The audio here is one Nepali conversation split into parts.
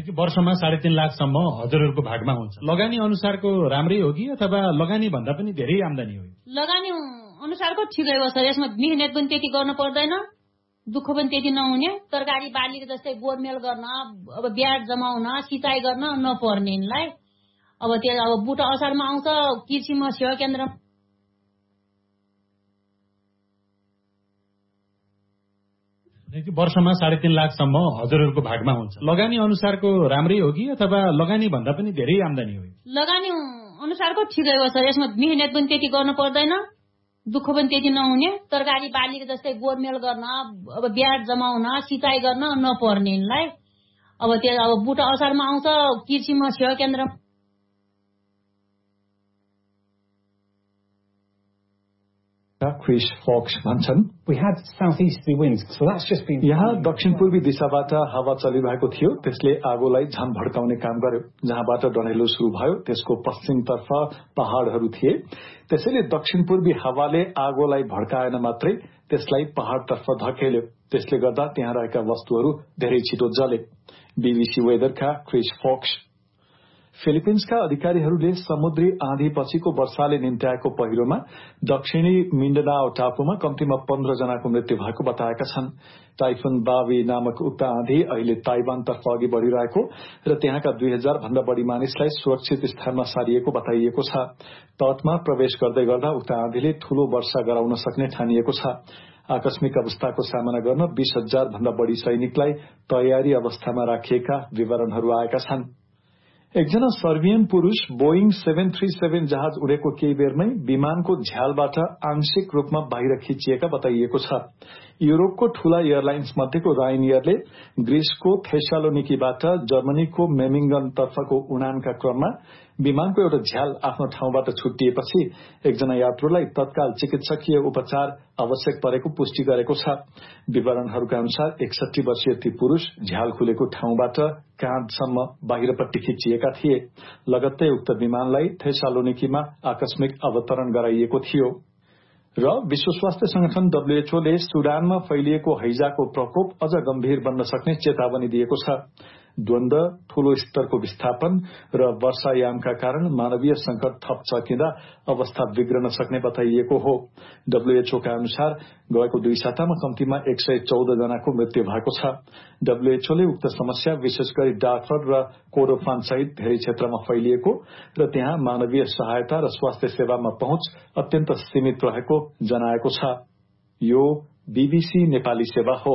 वर्षमा 3.5 लाखसम्म हजुरहरूको भागमा हुन्छ। लगानी अनुसारको राम्रै हो कि अथवा लगानी भन्दा पनि धेरै आम्दानी हो? लगानी अनुसारको ठिकै हो सर। यसमा मेहनत पनि त्यति गर्नु पर्दैन, दुःख पनि त्यति नहुने। तरकारी बालीको जस्तै गोडमेल गर्न, अब ब्याज जमाउन, सिँचाइ गर्न नपर्नेलाई अब बुट असारमा आउँछ, कृषिमा सेवा केन्द्र वर्षमा 3.5 लाखसम्म हजुरहरूको भागमा हुन्छ। लगानी अनुसारको राम्रै हो कि अथवा लगानी भन्दा पनि धेरै आम्दानी हो? लगानी अनुसारको ठिकै हो सर। यसमा मेहनत पनि त्यति गर्नु पर्दैन, दुःख पनि त्यति नहुने। तरकारी बालीको जस्तै गोडमेल गर्न, अब ब्याज जमाउन, सिँचाइ गर्न नपर्नेलाई अब बुट असारमा आउँछ, कृषिमा सेवा केन्द्र Chris Fox भन्छन्, We had southeasterly winds, so that's just been यहाँ दक्षिण पूर्वी दिशाबाट हावा चलिरहेको थियो, त्यसले आगोलाई झन भड्काउने काम गर्यो। जहाँबाट डढेलो सुरु भयो त्यसको पश्चिमतर्फ पहाड़हरू थिए, त्यसैले दक्षिण पूर्वी हावाले आगोलाई भड्काएन मात्रै त्यसलाई पहाड़तर्फ धकेल्यो। त्यसले गर्दा त्यहाँ रहेका वस्तुहरू धेरै छिटो जले। BBC वेदरका Chris fox. फिलिपिन्सका अधिकारीहरूले समुद्री आँधी पछिको वर्षाले निम्त्याएको पहिरोमा दक्षिणी मिन्डनाओ टापुमा कम्तीमा 15 जनाको मृत्यु भएको बताएका छन्। टाइफुन बावी नामक उक्त आँधी अहिले ताइवानतर्फ अघि बढ़िरहेको र त्यहाँका 2000 भन्दा बढ़ी मानिसलाई सुरक्षित स्थानमा सारिएको बताइएको छ। तटमा प्रवेश गर्दै गर्दा उक्त आँधीले ठूलो वर्षा गराउन सक्ने ठानिएको छ। आकस्मिक अवस्थाको सामना गर्न 20,000 भन्दा बढ़ी सैनिकलाई तयारी अवस्थामा राखिएका विवरणहरू आएका छन्। एकजना सर्बियन पुरूष बोइङ 737 जहाज उडेको केही बेरमै विमानको झ्यालबाट आंशिक रूपमा बाहिर खिचिएका बताइएको छ। युरोपको ठूला एयरलाइन्स मध्येको रायनियरले ग्रीसको थेसालोनिकीबाट जर्मनीको मेमिङ्गन तर्फको उडानका क्रममा विमानको एउटा झ्याल आफ्नो ठाउँबाट छुट्टिएपछि एकजना यात्रुलाई तत्काल चिकित्सकीय उपचार आवश्यक परेको पुष्टि गरेको छ। विवरणहरूका अनुसार 61 वर्षीय ती पुरूष झ्याल खुलेको ठाउँबाट काँधसम्म बाहिरपट्टि खिचिएका थिए। लगत्तै उक्त विमानलाई थेसालोनिकीमा आकस्मिक अवतरण गराइएको थियो। र विश्व स्वास्थ्य संगठन WHO ले सुडानमा फैलिएको हैजाको प्रकोप अझ गम्भीर बन्न सक्ने चेतावनी दिएको छ। द्वन्द्व, ठूलो स्तरको विस्थापन र वर्षायामका कारण मानवीय संकट थप चर्किँदा अवस्था बिग्रन सक्ने बताइएको हो। WHO का अनुसार गएको 2 सातामा कम्तीमा 114 जनाको मृत्यु भएको छ। WHO ले उक्त समस्या विशेष गरी डार्फर र कोर्डोफान सहित धेरै क्षेत्रमा फैलिएको र त्यहाँ मानवीय सहायता र स्वास्थ्य सेवामा पहुँच अत्यन्त सीमित रहेको जनाएको छ। यो BBC नेपाली सेवा हो।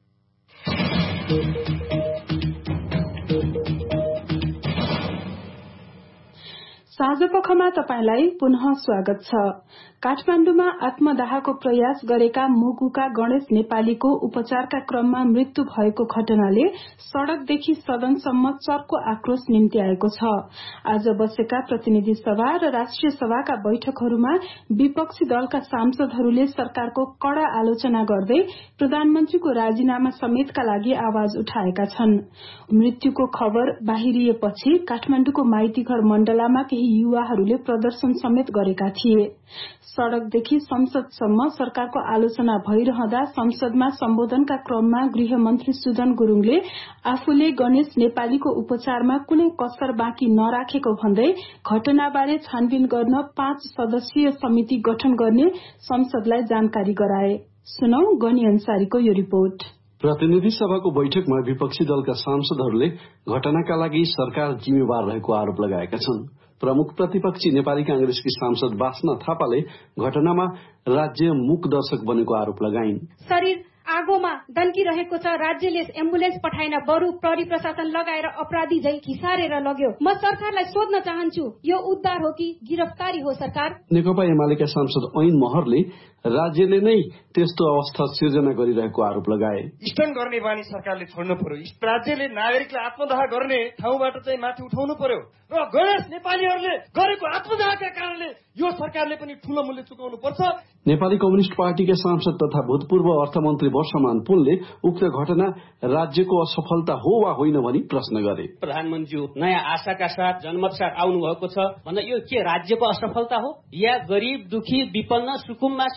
साँझपखमा तपाईलाई पुनः स्वागत छ। काठमाडौँमा आत्मदाहको प्रयास गरेका मुगुका गणेश नेपालीको उपचारका क्रममा मृत्यु भएको घटनाले सड़कदेखि सदनसम्म चर्को आक्रोश निम्त्याएको छ। आज बसेका प्रतिनिधि सभा र राष्ट्रिय सभाका बैठकहरूमा विपक्षी दलका सांसदहरूले सरकारको कड़ा आलोचना गर्दै प्रधानमन्त्रीको राजीनामा समेतका लागि आवाज उठाएका छन्। मृत्युको खबर बाहिरिएपछि काठमाडौँको माइतीघर मण्डलामा केही युवाहरूले प्रदर्शन समेत गरेका थिए। सड़कदेखि संसदसम्म सरकारको आलोचना भइरहँदा संसदमा सम्बोधनका क्रममा गृहमन्त्री सुदन गुरूङले आफूले गणेश नेपालीको उपचारमा कुनै कसर बाँकी नराखेको भन्दै घटनाबारे छानबिन गर्न 5 सदस्यीय समिति गठन गर्ने संसदलाई जानकारी गराए। सुनौ गनी अन्सारीको यो रिपोर्ट। प्रतिनिधि सभाको बैठकमा विपक्षी दलका सांसदहरूले घटनाका लागि सरकार जिम्मेवार रहेको आरोप लगाएका छन्। प्रमुख प्रतिपक्षी नेपाली कांग्रेसकी सांसद बासना थापाले घटनामा राज्य मूक दर्शक बनेको आरोप लगाइन्। शरीर आगोमा दन्किरहेको छ, राज्यले एम्बुलेन्स पठाएन, बरु प्रहरी प्रशासन लगाएर अपराधी झै घिसारेर लग्यो। म सरकारलाई सोध्न चाहन्छु, यो उद्धार हो कि गिरफ्तारी हो सरकार? नेकपा एमालेका सांसद ऐन महरले राज्यले नै त्यस्तो अवस्था सिर्जना गरिरहेको आरोप लगाए। स्टन गर्ने बानी सरकारले छोड्नु पर्यो। राज्यले नागरिकलाई आत्मदाह गर्ने ठाउँबाट चाहिँ माथि उठाउनु पर्यो र गणेश नेपालीहरूले गरेको आत्मदाहका कारणले यो सरकारले पनि ठूलो मूल्य चुकाउनु पर्छ। नेपाली कम्युनिस्ट पार्टीका सांसद तथा भूतपूर्व अर्थमन्त्री वर्षमान पुनले उक्त घटना राज्यको असफलता हो वा होइन भनी प्रश्न गरे। प्रधानमन्त्री नयाँ आशाका साथ जनमत साथ आउनु भएको छ भन्दा यो के राज्यको असफलता हो या गरीब दुखी विपन्न सुकुम्बासी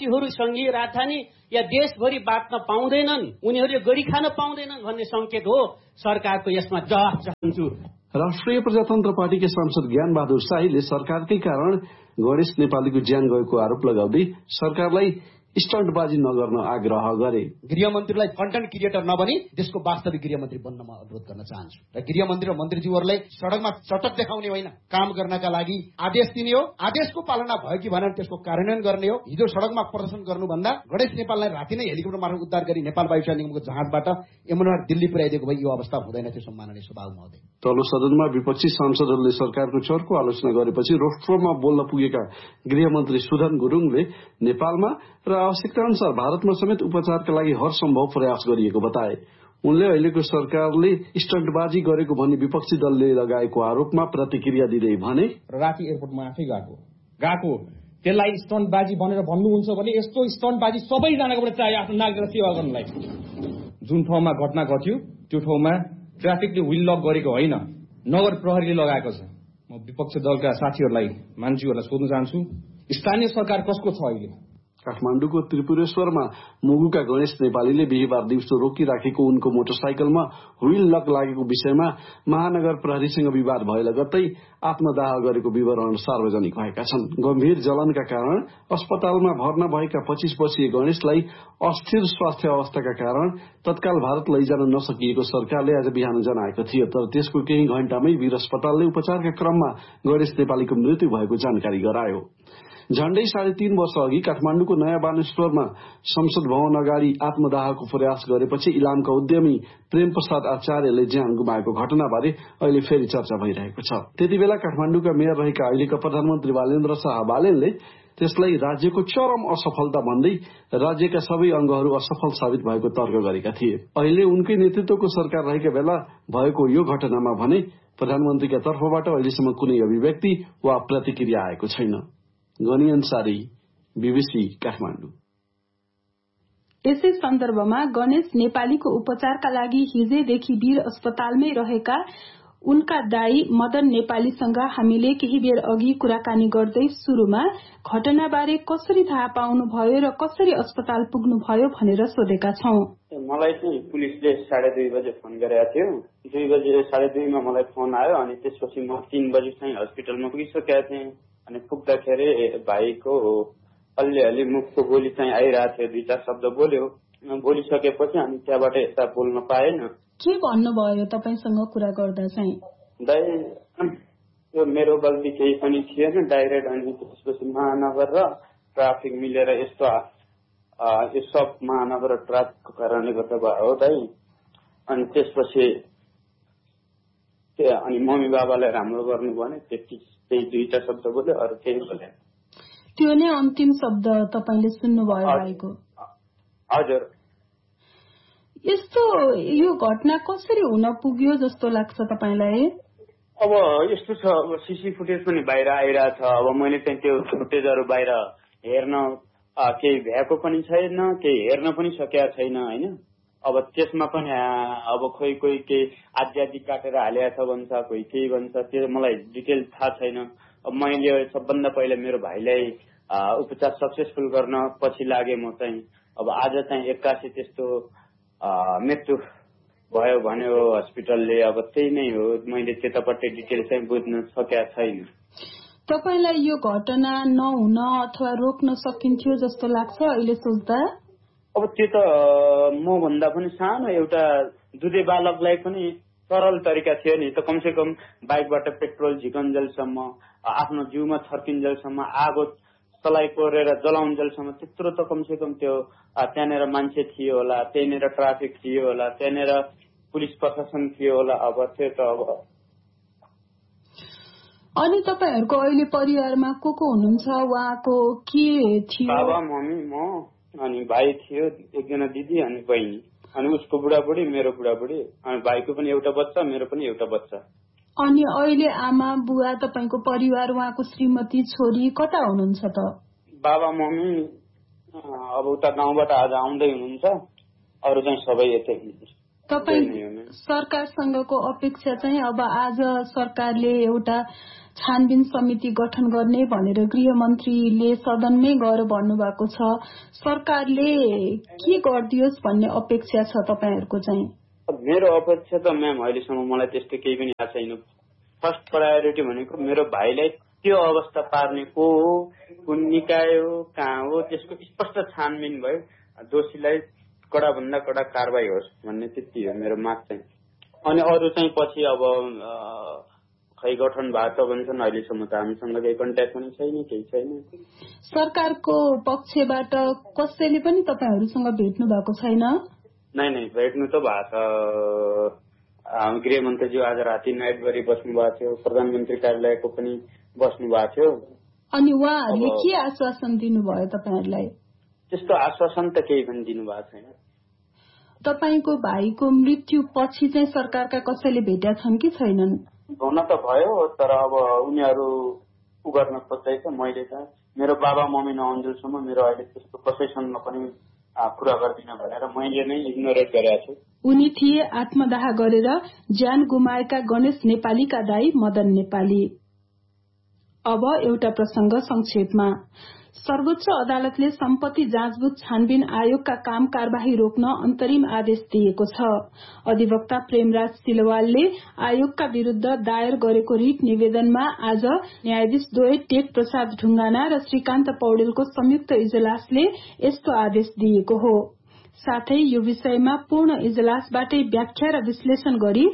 मन्त्रीहरू संघीय राजधानी या देशभरि बाँच्न पाउँदैनन्, उनीहरूले गरी खान पाउँदैनन् भन्ने संकेत हो। सरकारको यसमा जवाफ चाहन्छु। राष्ट्रिय प्रजातन्त्र पार्टीका सांसद ज्ञान बहादुर शाहीले सरकारकै कारण गणेश नेपालीको ज्यान गएको आरोप लगाउँदै सरकारलाई स्टन्टबाजी नगर्न आग्रह गरे। गृहमन्त्रीलाई कन्टेन्ट क्रिएटर नबनी देशको वास्तविक गृहमन्त्री बन्न म अनुरोध गर्न चाहन्छु र गृहमन्त्री र मन्त्रीज्यूहरूलाई सडकमा चटक देखाउने होइन, काम गर्नका लागि आदेश दिने हो। आदेशको पालना भयो कि भनेर त्यसको कार्यान्वयन गर्ने हो। हिजो सडकमा प्रदर्शन गर्नुभन्दा गणेश नेपाललाई राति नै हेलिकप्टर मार्फत उद्धार गरी नेपाल वायुसेना निगमको जहाजबाट यमुना दिल्ली पुर्याइदिएको भए यो अवस्था हुँदैन थियो। सम्माननीय सभापति महोदय, तल्लो सदनमा विपक्षी सांसदहरूले सरकारको चर्को आलोचना गरेपछि रोस्ट्रोमा बोल्न पुगेका गृहमन्त्री सुधन गुरुङले नेपालमा र आवश्यकता अनुसार भारतमा समेत उपचारका लागि हर सम्भव प्रयास गरिएको बताए। उनले अहिलेको सरकारले स्टन्टबाजी गरेको भनी विपक्षी दलले लगाएको आरोपमा प्रतिक्रिया दिँदै भने, राति एयरपोर्टमा आफै गएको त्यसलाई स्टन्टबाजी भनेर भन्नुहुन्छ भने यस्तो स्टन्टबाजी सबैजनाकोबाट चाहियो आफ्नो नागरिकलाई सेवा गर्नलाई। जुन ठाउँमा घटना घट्यो त्यो ठाउँमा ट्राफिकले व्हील लक गरेको होइन, नगर प्रहरीले लगाएको छ। म विपक्ष दलका साथीहरूलाई मान्छेहरूलाई सोध्न चाहन्छु, स्थानीय सरकार कसको छ अहिले? काठमाडौँको त्रिपुरेश्वरमा मुगुका गणेश नेपालीले बिहिबार दिउँसो रोकिराखेको उनको मोटरसाइकलमा व्हील लक लागेको विषयमा महानगर प्रहरीसँग विवाद भए लगत्तै आत्मदाह गरेको विवरण सार्वजनिक भएका छन्। गम्भीर जलनका कारण अस्पतालमा भर्ना भएका 25 वर्षीय गणेशलाई अस्थिर स्वास्थ्य अवस्थाका कारण तत्काल भारत लैजान नसकिएको सरकारले आज बिहान जनाएको थियो। तर त्यसको केही घण्टामै वीर अस्पतालले उपचारका क्रममा गणेश नेपालीको मृत्यु भएको जानकारी गरायो। झण्डै 3.5 वर्ष अघि काठमाडौँको नयाँ बानेश्वरमा संसद भवन अगाडि आत्मदाहको प्रयास गरेपछि इलामका उद्यमी प्रेम प्रसाद आचार्यले ज्यान गुमाएको घटनाबारे अहिले फेरि चर्चा भइरहेको छ। त्यतिबेला काठमाडौँका मेयर रहेका अहिलेका प्रधानमन्त्री बालेन्द्र शाह बालेनले त्यसलाई राज्यको चरम असफलता भन्दै राज्यका सबै अंगहरू असफल साबित भएको तर्क गरेका थिए। अहिले उनकै नेतृत्वको सरकार रहेका बेला भएको यो घटनामा भने प्रधानमन्त्रीका तर्फबाट अहिलेसम्म कुनै अभिव्यक्ति वा प्रतिक्रिया आएको छैन। गनी अन्सारी, बीबीसी काठमाडौँ। यसै सन्दर्भमा गणेश नेपालीको उपचारका लागि हिजैदेखि वीर अस्पतालमै रहेका उनका दाई मदन नेपालीसँग हामीले केही बेर अघि कुराकानी गर्दै सुरुमा घटनाबारे कसरी थाहा पाउनुभयो र कसरी अस्पताल पुग्नुभयो भनेर सोधेका छौं। मलाई चाहिँ पुलिसले 2:30 बजे फोन गरेको थियो। 2 बजे 2:30 मा मलाई फोन आयो अनि त्यसपछि म 3 बजे चाहिँ हस्पिटलमा पुगिसकेका थिएँ। अनि पुग्दाखेरि भाइको अलि मुखको गोली चाहिँ आइरहेको थियो। 2-4 शब्द बोल्यो। बोलिसकेपछि अनि त्यहाँबाट यता बोल्न पाएन। के भन्नुभयो तपाईसँग कुरा गर्दा चाहिँ? दाइ यो मेरो गल्ती केही पनि थिएन डाइरेक्ट। अनि त्यसपछि महानगर र ट्राफिक मिलेर यस्तो यो सब महानगर र ट्राफिकको कारणले गर्दा भयो हो दाइ। अनि त्यसपछि अनि मम्मी बाबालाई राम्रो गर्नु भने त्यही 2 शब्द बोल्यो, अरू केही बोलेन। त्यो नै अन्तिम शब्द तपाईले सुन्नुभयो भाइको? हजुर। यस्तो यो घटना कसरी हुन पुग्यो जस्तो लाग्छ तपाईलाई? अब यस्तो छ, अब सीसी फुटेज पनि बाहिर आइरहेछ। अब मैले चाहिँ त्यो फुटेजहरू बाहिर हेर्न केही भ्याएको पनि छैन, केही हेर्न पनि सकेका छैन होइन। अब त्यसमा पनि अब कोही केही आद्यादि काटेर हालेको छ भन्छ, कोही केही भन्छ, त्यो मलाई डिटेल थाहा छैन। अब मैले सबभन्दा पहिला मेरो भाइलाई उपचार सक्सेसफुल गर्न पछि लागे म चाहिँ। अब आज चाहिँ 81 त्यस्तो मृत्यु भयो भन्यो हस्पिटलले। अब त्यही नै हो, मैले त्यतापट्टि डिटेल चाहिँ बुझ्न सकेका छैन। तपाईलाई यो घटना नहुन अथवा रोक्न सकिन्थ्यो जस्तो लाग्छ अहिले सोच्दा? अब त्यो त म भन्दा पनि सानो एउटा दुधे बालकलाई पनि सरल तरिका थियो नि त। कमसे कम बाइकबाट पेट्रोल झिकन्जेलसम्म, आफ्नो जिउमा छर्किन्जेलसम्म, आगो सलाई कोरेर जलाउन्जेलसम्म त्यत्रो त कमसे कम त्यो त्यहाँनिर मान्छे थियो होला, त्यहाँनिर ट्राफिक थियो होला, त्यहाँनिर पुलिस प्रशासन थियो होला। अब त्यो त अब। अनि तपाईहरुको अहिले परिवारमा को हुनुहुन्छ? उहाँको के थियो? बाबा, मम्मी, म अनि भाइ थियो, एकजना दिदी अनि बहिनी। अनि उसको बुढाबुढी, मेरो बुढाबुढी, अनि भाइको पनि एउटा बच्चा, मेरो पनि एउटा बच्चा। अनि अहिले आमा बुवा तपाईको परिवार, उहाँको श्रीमती, छोरी कता हुनुहुन्छ त? बाबा मम्मी अब उता गाउँबाट आज आउँदै हुनुहुन्छ, अरू चाहिँ सबै यतै हुनुहुन्छ। तपाई सरकारसँगको अपेक्षा चाहिँ अब आज सरकारले एउटा छानबिन समिति गठन गर्ने भनेर गृहमन्त्रीले सदनमै गएर भन्नुभएको छ। सरकारले के गरिदियोस् भन्ने अपेक्षा छ तपाईँहरूको चाहिँ? मेरो अपेक्षा त म्याम अहिलेसम्म मलाई त्यस्तो केही पनि आएको छैन। फर्स्ट प्रायोरिटी भनेको मेरो भाइलाई त्यो अवस्था पार्ने को हो, कुन निकाय हो, कहाँ हो, त्यसको स्पष्ट छानबिन भयो, दोषीलाई कडा भन्दा कडा कारवाही होस् भन्ने त्यति हो मेरो माग चाहिँ। अनि अरू चाहिँ पछि अब खै गठन भएको छ भन्छन्, अहिलेसम्म त हामीसँग केही कन्ट्याक्ट पनि छैन, केही छैन। सरकारको पक्षबाट कसैले पनि तपाईँहरूसँग भेट्नु भएको छैन? नै भेट्नु त भएको छ। गृहमन्त्रीज्यू आज राति नाइट गरी बस्नु भएको थियो, प्रधानमन्त्री कार्यालयको पनि बस्नु भएको थियो। अनि उहाँहरूले के आश्वासन दिनुभयो तपाईँहरूलाई? त्यस्तो आश्वासन त केही पनि दिनुभएको छैन। तपाईँको भाइको मृत्यु पछि चाहिँ सरकारका कसैले भेटेका छन् कि छैनन्? हुन त भयो, तर अब उनीहरू उ गर्न खोज्दैछ। मैले त मेरो बाबा मम्मी नआउन्जेलसम्म मेरो अहिले त्यस्तो कसैसँग पनि कुरा गर्दिन भनेर मैले नै इग्नोरेट गरेको छु। उनी थिए आत्मदाह गरेर ज्यान गुमाएका गणेश नेपालीका दाई मदन नेपाली। अब एउटा प्रसंग संक्षेपमा। सर्वोच्च अदालतले सम्पत्ति जाँचबुझ छानबिन आयोगका काम कारबाही रोक्न अन्तरिम आदेश दिएको छ। अधिवक्ता प्रेमराज सिलवालले आयोगका विरूद्ध दायर गरेको रिट निवेदनमा आज न्यायाधीश द्वय टेक प्रसाद ढुंगाना र श्रीकान्त पौडेलको संयुक्त इजलासले यस्तो आदेश दिएको हो। साथै यो विषयमा पूर्ण इजलासबाटै व्याख्या र विश्लेषण गरी